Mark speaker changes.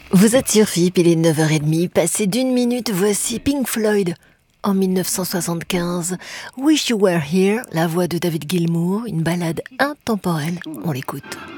Speaker 1: Vous êtes sur FIP, il est 9h30, passé d'une minute, voici Pink Floyd. En 1975, Wish You Were Here, la voix de David Gilmour, une ballade intemporelle, on l'écoute.